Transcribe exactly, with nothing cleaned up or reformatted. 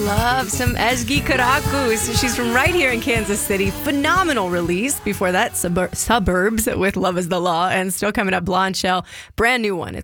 love some Ezgi Karakus. She's from right here in Kansas City. Phenomenal release. Before that, Subur- Suburbs with Love is the Law. And still coming up, Blonde Shell. Brand new one.